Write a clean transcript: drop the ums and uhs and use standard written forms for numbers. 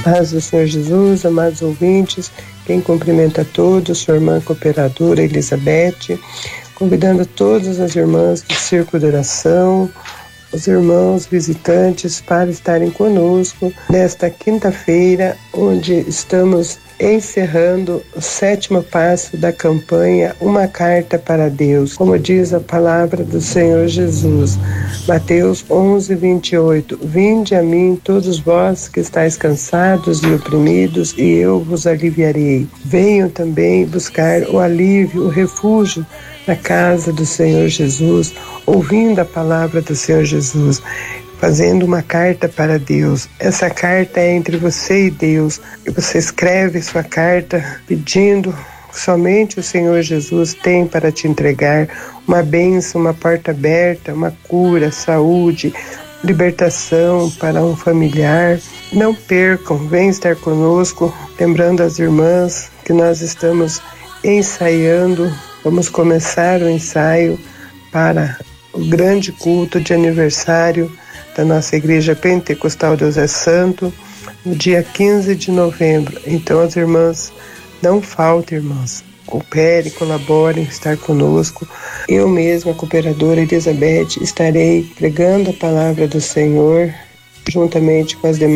Paz do Senhor Jesus, amados ouvintes, quem cumprimenta a todos, sua irmã cooperadora Elizabeth, convidando todas as irmãs do Círculo de Oração, os irmãos visitantes para estarem conosco nesta quinta-feira, onde estamos encerrando o 7º passo da campanha Uma Carta para Deus, como diz a palavra do Senhor Jesus. Mateus 11:28. Vinde a mim todos vós que estáis cansados e oprimidos, e eu vos aliviarei. Venham também buscar o alívio, o refúgio na casa do Senhor Jesus, ouvindo a palavra do Senhor Jesus, fazendo uma carta para Deus. Essa carta é entre você e Deus, e você escreve sua carta pedindo somente o Senhor Jesus tem para te entregar: uma bênção, uma porta aberta, uma cura, saúde, libertação para um familiar. Não percam, vem estar conosco, lembrando as irmãs que nós estamos ensaiando. Vamos começar o ensaio para o grande culto de aniversário da nossa Igreja Pentecostal Deus é Santo, no dia 15 de novembro. Então as irmãs, não faltem, irmãs. Cooperem, colaborem, estar conosco. Eu mesma, a cooperadora Elizabeth, estarei pregando a palavra do Senhor, juntamente com as demais